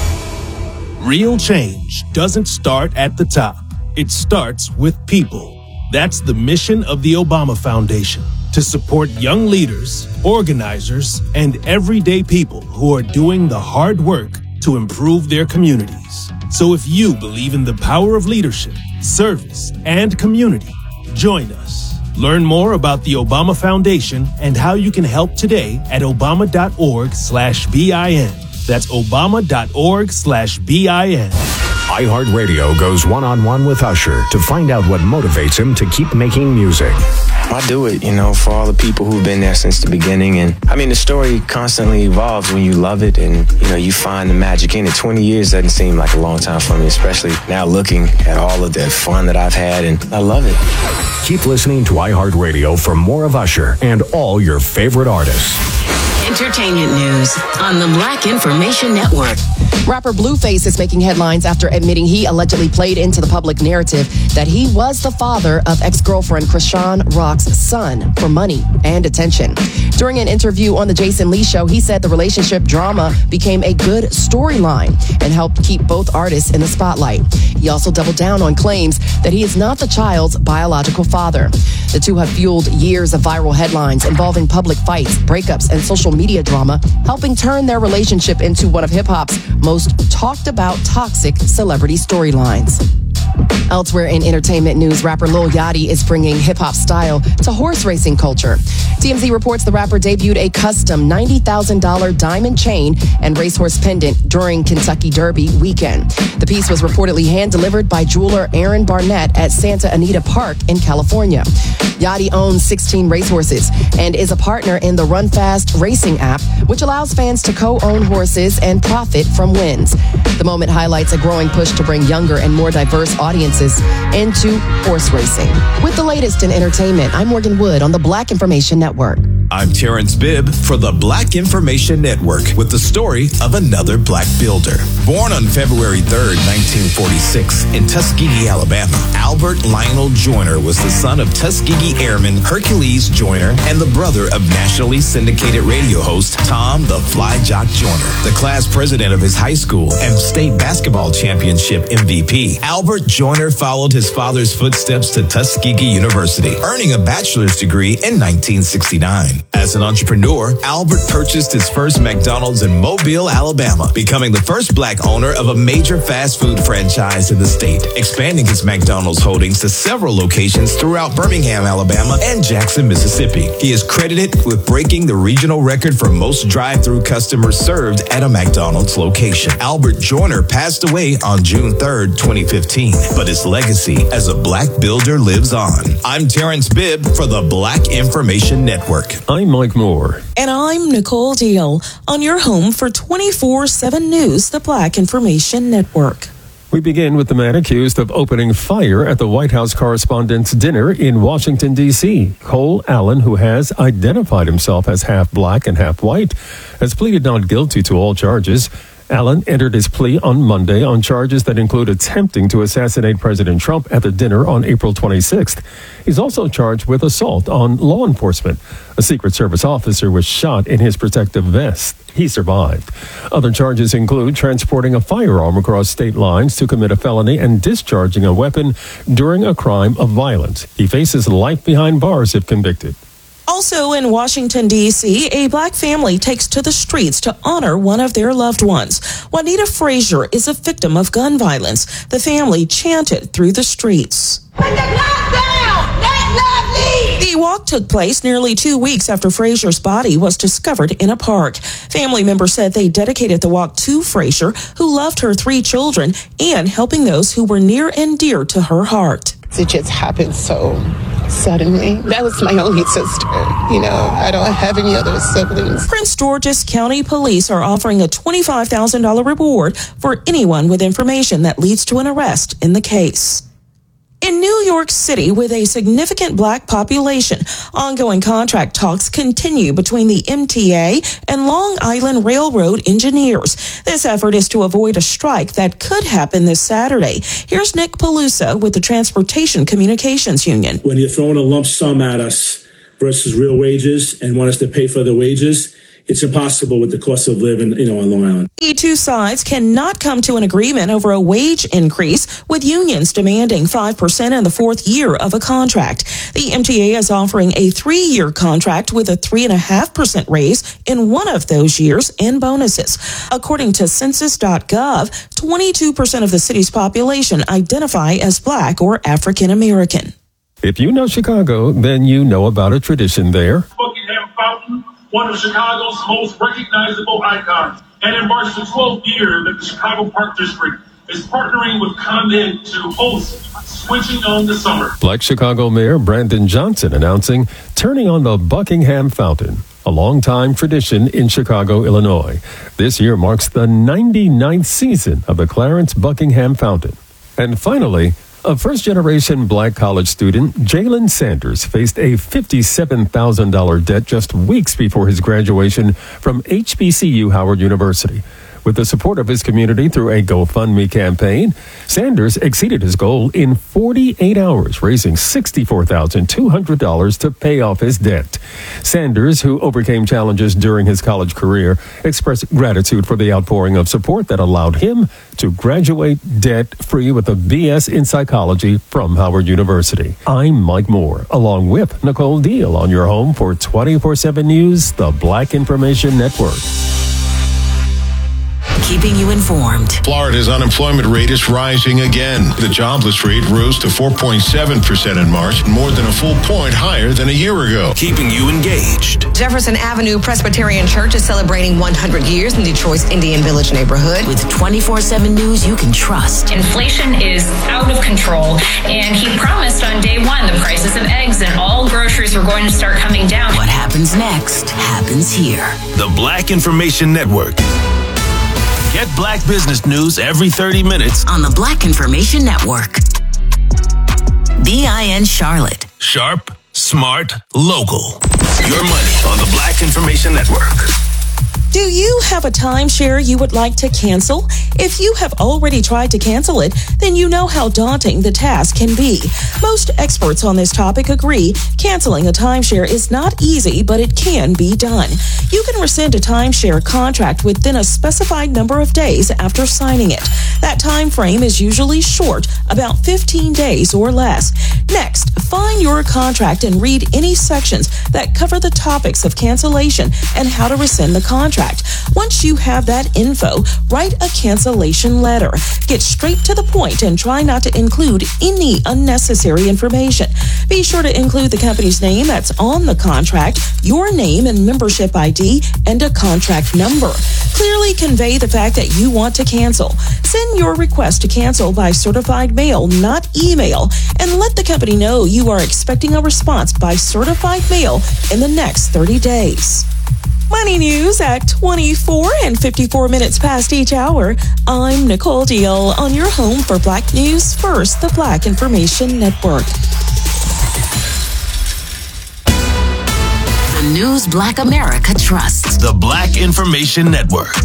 Real change doesn't start at the top. It starts with people. That's the mission of the Obama Foundation, to support young leaders, organizers, and everyday people who are doing the hard work to improve their communities. So if you believe in the power of leadership, service, and community, join us. Learn more about the Obama Foundation and how you can help today at obama.org slash BIN. That's obama.org slash BIN. iHeartRadio goes one-on-one with Usher to find out what motivates him to keep making music. I do it, you know, for all the people who've been there since the beginning. And I mean, the story constantly evolves when you love it and, you know, you find the magic in it. twenty years doesn't seem like a long time for me, especially now looking at all of the fun that I've had, and I love it. Keep listening to iHeartRadio for more of Usher and all your favorite artists. Entertainment news on the Black Information Network. Rapper Blueface is making headlines after admitting he allegedly played into the public narrative that he was the father of ex-girlfriend Krishan Rock's son for money and attention. During an interview on The Jason Lee Show, he said the relationship drama became a good storyline and helped keep both artists in the spotlight. He also doubled down on claims that he is not the child's biological father. The two have fueled years of viral headlines involving public fights, breakups, and social media drama, helping turn their relationship into one of hip-hop's most talked about toxic celebrity storylines. Elsewhere in entertainment news, rapper Lil Yachty is bringing hip-hop style to horse racing culture. T M Z reports the rapper debuted a custom ninety thousand dollars diamond chain and racehorse pendant during Kentucky Derby weekend. The piece was reportedly hand-delivered by jeweler Aaron Barnett at Santa Anita Park in California. Yachty owns sixteen racehorses and is a partner in the Run Fast racing app, which allows fans to co-own horses and profit from wins. The moment highlights a growing push to bring younger and more diverse audiences into horse racing. With the latest in entertainment, I'm Morgan Wood on the Black Information Network. I'm Terrence Bibb for the Black Information Network with the story of another black builder. Born on February third, nineteen forty-six in Tuskegee, Alabama, Albert Lionel Joyner was the son of Tuskegee Airman Hercules Joyner and the brother of nationally syndicated radio host Tom the Fly Jock Joyner, the class president of his high school and state basketball championship M V P. Albert Joyner followed his father's footsteps to Tuskegee University, earning a bachelor's degree in nineteen sixty-nine. As an entrepreneur, Albert purchased his first McDonald's in Mobile, Alabama, becoming the first black owner of a major fast food franchise in the state, expanding his McDonald's holdings to several locations throughout Birmingham, Alabama, and Jackson, Mississippi. He is credited with breaking the regional record for most drive-through customers served at a McDonald's location. Albert Joyner passed away on June third, twenty fifteen, but his legacy as a black builder lives on. I'm Terrence Bibb for the Black Information Network. I'm Mike Moore. And I'm Nicole Deal on your home for twenty-four seven News, the Black Information Network. We begin with the man accused of opening fire at the White House Correspondents' Dinner in Washington, D C Cole Allen, who has identified himself as half black and half white, has pleaded not guilty to all charges. Allen entered his plea on Monday on charges that include attempting to assassinate President Trump at the dinner on April twenty-sixth. He's also charged with assault on law enforcement. A Secret Service officer was shot in his protective vest. He survived. Other charges include transporting a firearm across state lines to commit a felony and discharging a weapon during a crime of violence. He faces life behind bars if convicted. Also in Washington, D C, a black family takes to the streets to honor one of their loved ones. Juanita Frazier is a victim of gun violence. The family chanted through the streets. Put the gun down! Let love lead! The walk took place nearly two weeks after Frazier's body was discovered in a park. Family members said they dedicated the walk to Frazier, who loved her three children, and helping those who were near and dear to her heart. It just happened so suddenly. That was my only sister. You know, I don't have any other siblings. Prince George's County Police are offering a twenty-five thousand dollars reward for anyone with information that leads to an arrest in the case. In New York City, with a significant black population, ongoing contract talks continue between the M T A and Long Island Railroad engineers. This effort is to avoid a strike that could happen this Saturday. Here's Nick Pelusa with the Transportation Communications Union. When you're throwing a lump sum at us versus real wages and want us to pay for the wages, it's impossible with the cost of living, you know, on Long Island. The two sides cannot come to an agreement over a wage increase, with unions demanding five percent in the fourth year of a contract. The M T A is offering a three-year contract with a three point five percent raise in one of those years and bonuses. According to census dot gov, twenty-two percent of the city's population identify as Black or African American. If you know Chicago, then you know about a tradition there. Buckingham Fountain, one of Chicago's most recognizable icons. And it marks the twelfth year that the Chicago Park District is partnering with ComEd to host Switching on the Summer. Black Chicago Mayor Brandon Johnson announcing turning on the Buckingham Fountain, a longtime tradition in Chicago, Illinois. This year marks the ninety-ninth season of the Clarence Buckingham Fountain. And finally, a first-generation Black college student, Jalen Sanders, faced a fifty-seven thousand dollars debt just weeks before his graduation from H B C U Howard University. With the support of his community through a GoFundMe campaign, Sanders exceeded his goal in forty-eight hours, raising sixty-four thousand two hundred dollars to pay off his debt. Sanders, who overcame challenges during his college career, expressed gratitude for the outpouring of support that allowed him to graduate debt-free with a B S in psychology from Howard University. I'm Mike Moore, along with Nicole Deal, on your home for twenty-four seven News, the Black Information Network. Keeping you informed. Florida's unemployment rate is rising again. The jobless rate rose to four point seven percent in March, more than a full point higher than a year ago. Keeping you engaged. Jefferson Avenue Presbyterian Church is celebrating one hundred years in Detroit's Indian Village neighborhood. With twenty-four seven News you can trust. Inflation is out of control, and he promised on day one the prices of eggs and all groceries were going to start coming down. What happens next happens here. The Black Information Network. Get Black business news every thirty minutes on the Black Information Network. B I N Charlotte. Sharp, smart, local. Your money on the Black Information Network. Do you have a timeshare you would like to cancel? If you have already tried to cancel it, then you know how daunting the task can be. Most experts on this topic agree canceling a timeshare is not easy, but it can be done. You can rescind a timeshare contract within a specified number of days after signing it. That time frame is usually short, about fifteen days or less. Next, find your contract and read any sections that cover the topics of cancellation and how to rescind the contract. Once you have that info, write a cancellation letter. Get straight to the point and try not to include any unnecessary information. Be sure to include the company's name that's on the contract, your name and membership I D, and a contract number. Clearly convey the fact that you want to cancel. Send your request to cancel by certified mail, not email, and let the company know you are expecting a response by certified mail in the next thirty days. Money news at twenty-four and fifty-four minutes past each hour. I'm Nicole Deal on your home for Black News First, the Black Information Network. The news Black America trusts. The Black Information Network.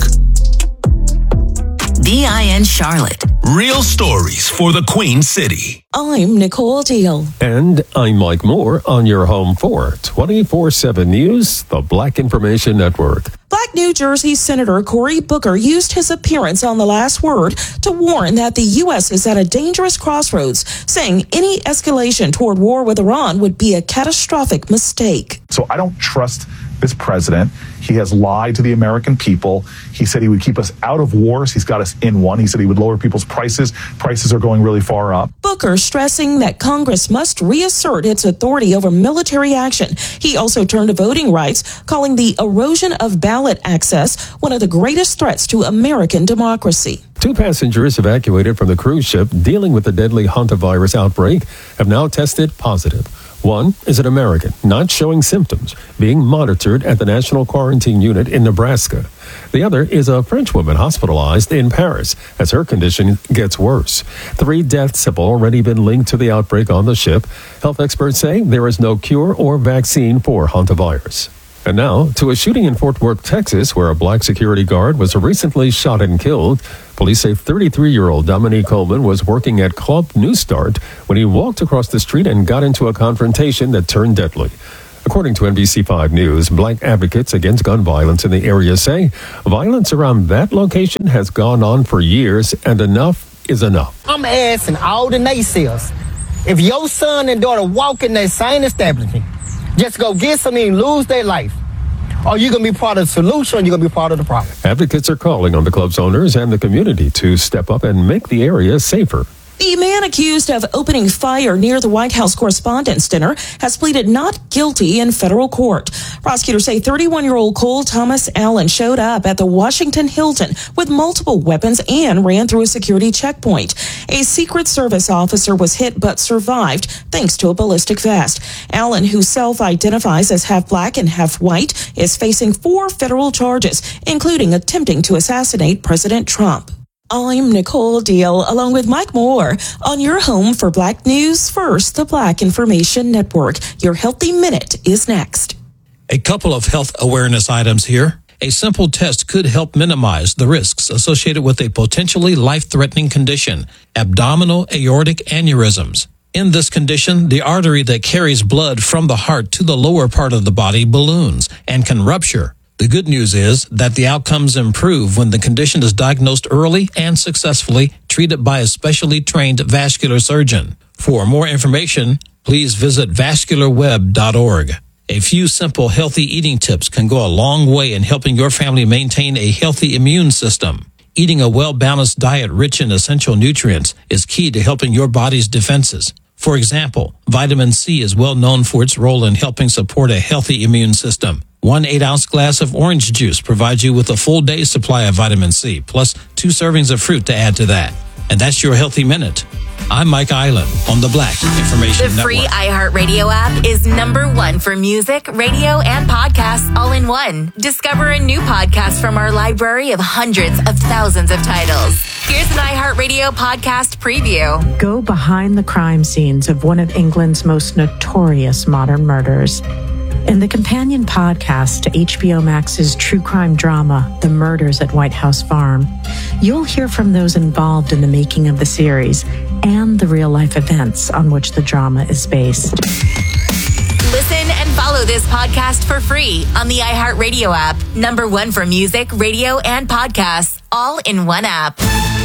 B I N Charlotte. Real stories for the Queen City. I'm Nicole Deal. And I'm Mike Moore on your home for twenty-four seven News, the Black Information Network. Black New Jersey Senator Cory Booker used his appearance on The Last Word to warn that the U S is at a dangerous crossroads, saying any escalation toward war with Iran would be a catastrophic mistake. So I don't trust this president. He has lied to the American people. He said he would keep us out of wars. He's got us in one. He said he would lower people's prices. Prices are going really far up. Booker stressing that Congress must reassert its authority over military action. He also turned to voting rights, calling the erosion of ballot access one of the greatest threats to American democracy. Two passengers evacuated from the cruise ship dealing with the deadly hantavirus outbreak have now tested positive. One is an American not showing symptoms, being monitored at the National Quarantine Unit in Nebraska. The other is a French woman hospitalized in Paris as her condition gets worse. Three deaths have already been linked to the outbreak on the ship. Health experts say there is no cure or vaccine for hantavirus. And now to a shooting in Fort Worth, Texas, where a black security guard was recently shot and killed. Police say thirty-three-year-old Dominique Coleman was working at Club New Start when he walked across the street and got into a confrontation that turned deadly. According to N B C five News, black advocates against gun violence in the area say violence around that location has gone on for years and enough is enough. I'm asking all the naysayers, if your son and daughter walk in that same establishment, just go get something and lose their life, are you going to be part of the solution or you're going to be part of the problem? Advocates are calling on the club's owners and the community to step up and make the area safer. The man accused of opening fire near the White House Correspondents' Dinner has pleaded not guilty in federal court. Prosecutors say thirty-one-year-old Cole Thomas Allen showed up at the Washington Hilton with multiple weapons and ran through a security checkpoint. A Secret Service officer was hit but survived thanks to a ballistic vest. Allen, who self-identifies as half black and half white, is facing four federal charges, including attempting to assassinate President Trump. I'm Nicole Deal, along with Mike Moore, on your home for Black News First, the Black Information Network. Your Healthy Minute is next. A couple of health awareness items here. A simple test could help minimize the risks associated with a potentially life-threatening condition, abdominal aortic aneurysms. In this condition, the artery that carries blood from the heart to the lower part of the body balloons and can rupture. The good news is that the outcomes improve when the condition is diagnosed early and successfully treated by a specially trained vascular surgeon. For more information, please visit vascular web dot org. A few simple healthy eating tips can go a long way in helping your family maintain a healthy immune system. Eating a well-balanced diet rich in essential nutrients is key to helping your body's defenses. For example, vitamin C is well known for its role in helping support a healthy immune system. One eight-ounce glass of orange juice provides you with a full day's supply of vitamin C, plus two servings of fruit to add to that. And that's your Healthy Minute. I'm Mike Island on the Black Information The Network. free iHeartRadio app is number one for music, radio, and podcasts all in one. Discover a new podcast from our library of hundreds of thousands of titles. Here's an iHeartRadio podcast preview. Go behind the crime scenes of one of England's most notorious modern murders. In the companion podcast to H B O Max's true crime drama, The Murders at White House Farm, you'll hear from those involved in the making of the series and the real-life events on which the drama is based. Listen and follow this podcast for free on the iHeartRadio app. Number one for music, radio, and podcasts, all in one app.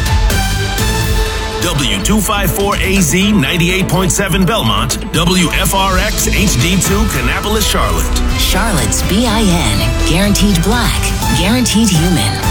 W two fifty-four A Z ninety-eight point seven Belmont, W F R X H D two Kannapolis, Charlotte. Charlotte's B I N, guaranteed black, guaranteed human.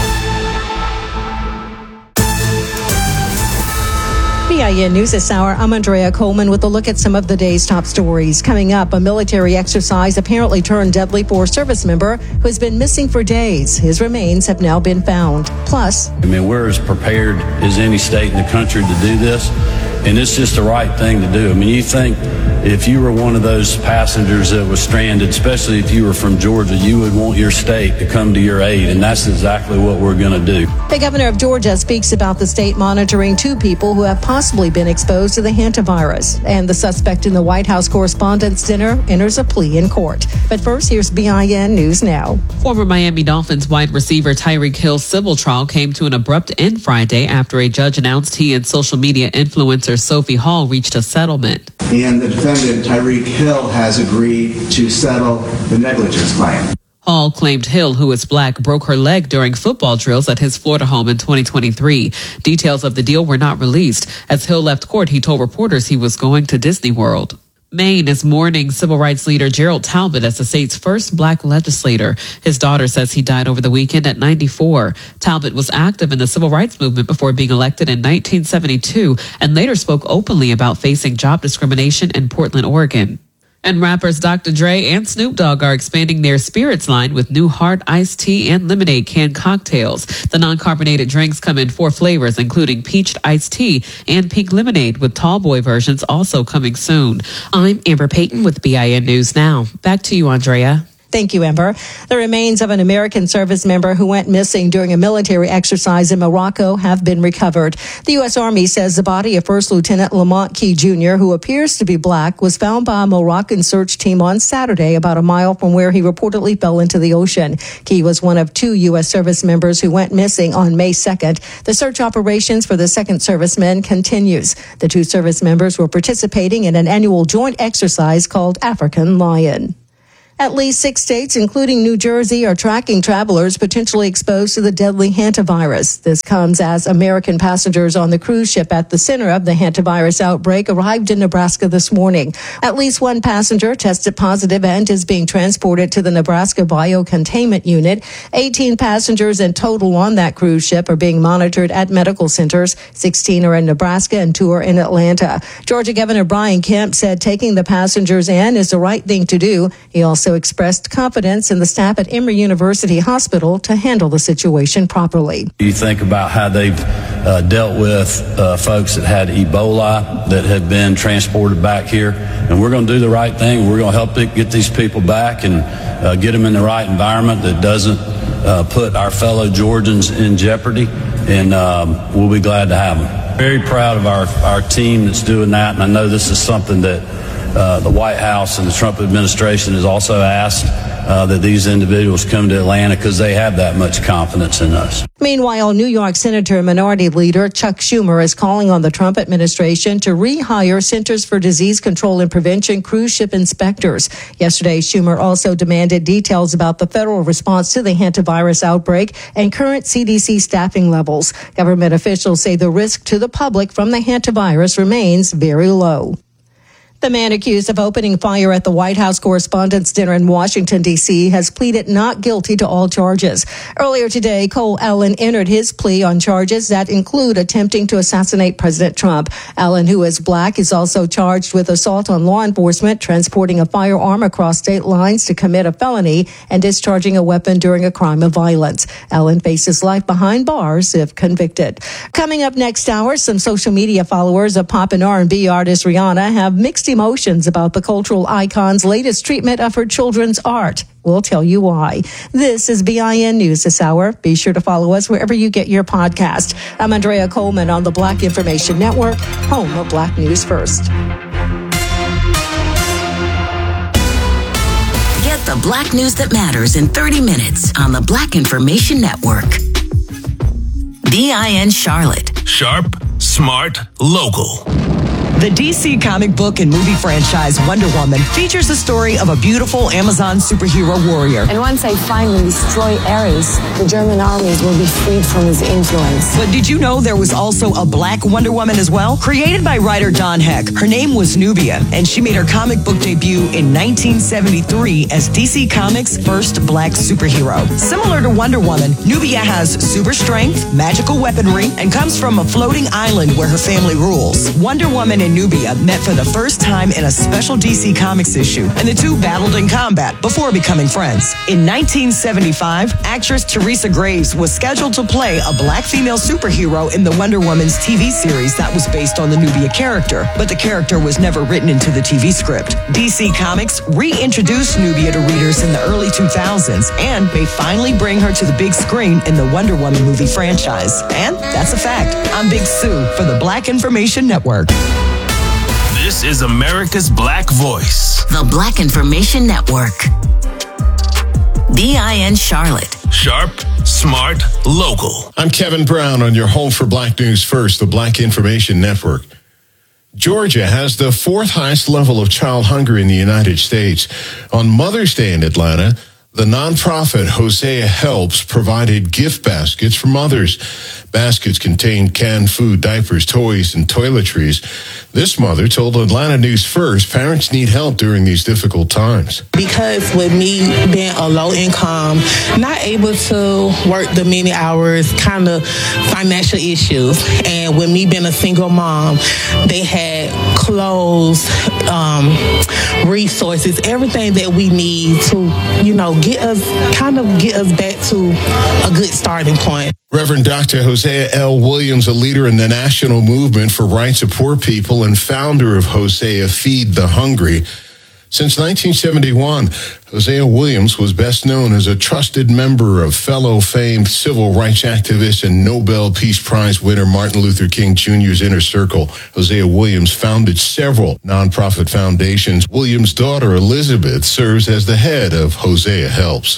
B I N News this hour. I'm Andrea Coleman with a look at some of the day's top stories. Coming up, a military exercise apparently turned deadly for a service member who has been missing for days. His remains have now been found. Plus, I mean, we're as prepared as any state in the country to do this, and it's just the right thing to do. I mean, you think if you were one of those passengers that was stranded, especially if you were from Georgia, you would want your state to come to your aid, and that's exactly what we're going to do. the governor of Georgia speaks about the state monitoring two people who have possibly been exposed to the hantavirus, and the suspect in the White House Correspondents' Dinner enters a plea in court. But first, here's B I N News Now. Former Miami Dolphins wide receiver Tyreek Hill's civil trial came to an abrupt end Friday after a judge announced he and social media influencer Sophie Hall reached a settlement. And the defendant, Tyreek Hill, has agreed to settle the negligence claim. Hall claimed Hill, who is black, broke her leg during football drills at his Florida home in twenty twenty-three. Details of the deal were not released. As Hill left court, he told reporters he was going to Disney World. Maine is mourning civil rights leader Gerald Talbot as the state's first black legislator. His daughter says he died over the weekend at ninety-four. Talbot was active in the civil rights movement before being elected in nineteen seventy-two and later spoke openly about facing job discrimination in Portland, Oregon. And rappers Doctor Dre and Snoop Dogg are expanding their spirits line with new hard iced tea and lemonade canned cocktails. The non-carbonated drinks come in four flavors, including peached iced tea and pink lemonade, with tall boy versions also coming soon. I'm Amber Payton with B I N News Now. Back to you, Andrea. Thank you, Amber. The remains of an American service member who went missing during a military exercise in Morocco have been recovered. The U S. Army says the body of First Lieutenant Lamont Key Junior, who appears to be black, was found by a Moroccan search team on Saturday about a mile from where he reportedly fell into the ocean. Key was one of two U S service members who went missing on May second. The search operations for the second serviceman continues. The two service members were participating in an annual joint exercise called African Lion. At least six states, including New Jersey, are tracking travelers potentially exposed to the deadly hantavirus. This comes as American passengers on the cruise ship at the center of the hantavirus outbreak arrived in Nebraska this morning. At least one passenger tested positive and is being transported to the Nebraska Biocontainment Unit. eighteen passengers in total on that cruise ship are being monitored at medical centers. sixteen are in Nebraska and two are in Atlanta. Georgia Governor Brian Kemp said taking the passengers in is the right thing to do. He also expressed confidence in the staff at Emory University Hospital to handle the situation properly. You think about how they've uh, dealt with uh, folks that had Ebola that had been transported back here, and we're going to do the right thing. We're going to help get these people back and uh, get them in the right environment that doesn't uh, put our fellow Georgians in jeopardy, and um, we'll be glad to have them. Very proud of our, our team that's doing that, and I know this is something that Uh, the White House and the Trump administration has also asked uh, that these individuals come to Atlanta because they have that much confidence in us. Meanwhile, New York Senator Minority Leader Chuck Schumer is calling on the Trump administration to rehire Centers for Disease Control and Prevention cruise ship inspectors. Yesterday, Schumer also demanded details about the federal response to the hantavirus outbreak and current C D C staffing levels. Government officials say the risk to the public from the hantavirus remains very low. The man accused of opening fire at the White House Correspondents' Dinner in Washington, D C has pleaded not guilty to all charges. Earlier today, Cole Allen entered his plea on charges that include attempting to assassinate President Trump. Allen, who is black, is also charged with assault on law enforcement, transporting a firearm across state lines to commit a felony, and discharging a weapon during a crime of violence. Allen faces life behind bars if convicted. Coming up next hour, some social media followers of pop and R and B artist Rihanna have mixed emotions about the cultural icon's latest treatment of her children's art. We'll tell you why. This is B I N News this hour. Be sure to follow us wherever you get your podcast. I'm Andrea Coleman on the Black Information Network, home of Black News First. Get the Black news that matters in thirty minutes on the Black Information Network. B I N Charlotte. Sharp, smart, local. The D C comic book and movie franchise Wonder Woman features the story of a beautiful Amazon superhero warrior. And once they finally destroy Ares, the German armies will be freed from his influence. But did you know there was also a black Wonder Woman as well? Created by writer Don Heck, her name was Nubia, and she made her comic book debut in nineteen seventy-three as D C Comics' first black superhero. Similar to Wonder Woman, Nubia has super strength, magical weaponry, and comes from a floating island where her family rules. Wonder Woman and Nubia met for the first time in a special D C Comics issue, and the two battled in combat before becoming friends. In nineteen seventy-five, actress Teresa Graves was scheduled to play a black female superhero in the Wonder Woman's T V series that was based on the Nubia character, but the character was never written into the T V script. D C Comics reintroduced Nubia to readers in the early two thousands, and they finally bring her to the big screen in the Wonder Woman movie franchise. And that's a fact. I'm Big Sue for the Black Information Network. This is America's Black Voice. The Black Information Network. B I N Charlotte. Sharp, smart, local. I'm Kevin Brown on your home for Black News First, the Black Information Network. Georgia has the fourth highest level of child hunger in the United States. On Mother's Day in Atlanta, The nonprofit Hosea Helps provided gift baskets for mothers. Baskets contained canned food, diapers, toys, and toiletries. This mother told Atlanta News First parents need help during these difficult times. Because with me being a low income, not able to work the many hours, kind of financial issues. And with me being a single mom, they had clothes, um, resources, everything that we need to, you know, get us, kind of get us back to a good starting point. Reverend Doctor Hosea L. Williams, a leader in the national movement for rights of poor people and founder of Hosea Feed the Hungry. Since nineteen seventy-one, Hosea Williams was best known as a trusted member of fellow famed civil rights activist and Nobel Peace Prize winner Martin Luther King Junior's inner circle. Hosea Williams founded several nonprofit foundations. Williams' daughter Elizabeth serves as the head of Hosea Helps.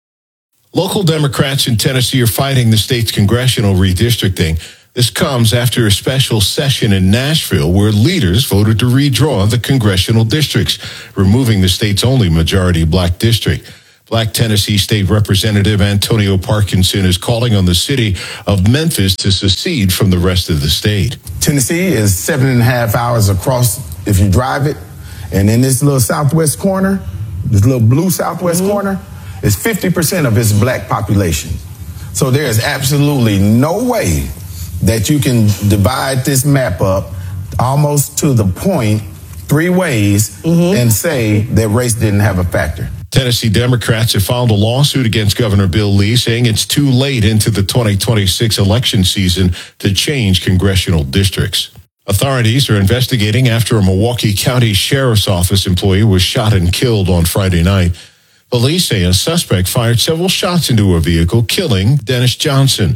Local Democrats in Tennessee are fighting the state's congressional redistricting. This comes after a special session in Nashville where leaders voted to redraw the congressional districts, removing the state's only majority black district. Black Tennessee State Representative Antonio Parkinson is calling on the city of Memphis to secede from the rest of the state. Tennessee is seven and a half hours across if you drive it. And in this little southwest corner, this little blue southwest mm-hmm. corner, is fifty percent of its black population. So there is absolutely no way that you can divide this map up almost to the point three ways mm-hmm. and say that race didn't have a factor. Tennessee Democrats have filed a lawsuit against Governor Bill Lee, saying it's too late into the twenty twenty-six election season to change congressional districts. Authorities are investigating after a Milwaukee County Sheriff's Office employee was shot and killed on Friday night. Police say a suspect fired several shots into a vehicle, killing Dennis Johnson.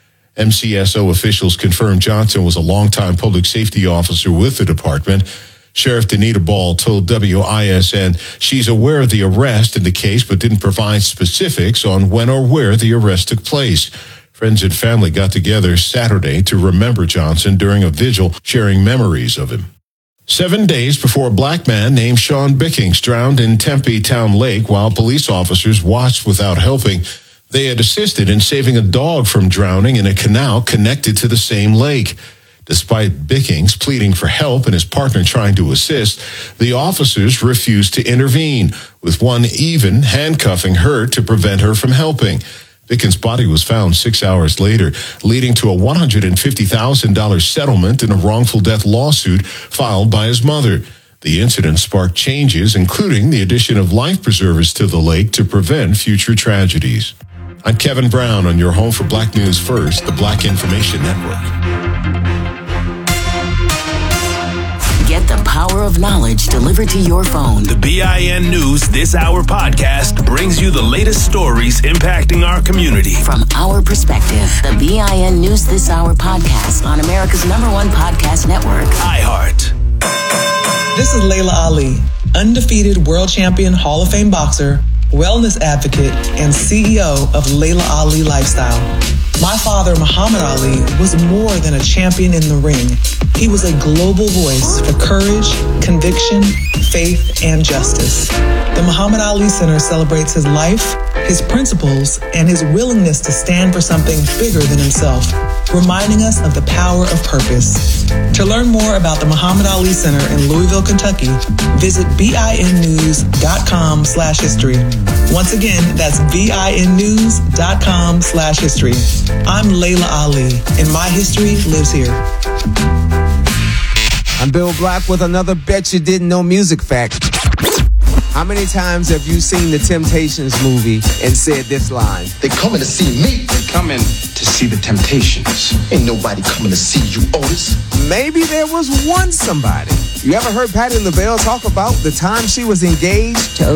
M C S O officials confirmed Johnson was a longtime public safety officer with the department. Sheriff Danita Ball told W I S N she's aware of the arrest in the case, but didn't provide specifics on when or where the arrest took place. Friends and family got together Saturday to remember Johnson during a vigil, sharing memories of him. Seven days before a black man named Sean Bickings drowned in Tempe Town Lake while police officers watched without helping, they had assisted in saving a dog from drowning in a canal connected to the same lake. Despite Bickings pleading for help and his partner trying to assist, the officers refused to intervene, with one even handcuffing her to prevent her from helping. Bickens' body was found six hours later, leading to a one hundred fifty thousand dollars settlement in a wrongful death lawsuit filed by his mother. The incident sparked changes, including the addition of life preservers to the lake to prevent future tragedies. I'm Kevin Brown on your home for Black News First, the Black Information Network. Get the power of knowledge delivered to your phone. The B I N News This Hour podcast brings you the latest stories impacting our community. From our perspective, the B I N News This Hour podcast on America's number one podcast network, iHeart. This is Layla Ali, undefeated world champion, Hall of Fame boxer, wellness advocate, and C E O of Layla Ali Lifestyle. My father, Muhammad Ali, was more than a champion in the ring. He was a global voice for courage, conviction, faith, and justice. The Muhammad Ali Center celebrates his life, his principles, and his willingness to stand for something bigger than himself, reminding us of the power of purpose. To learn more about the Muhammad Ali Center in Louisville, Kentucky, visit binnews.com slash history. Once again, that's binnews.com slash history. I'm Layla Ali, and my history lives here. I'm Bill Black with another Bet You Didn't Know music fact. How many times have you seen the Temptations movie and said this line? They coming to see me. They coming to see the Temptations. Ain't nobody coming to see you, Otis. Maybe there was one somebody. You ever heard Patti LaBelle talk about the time she was engaged to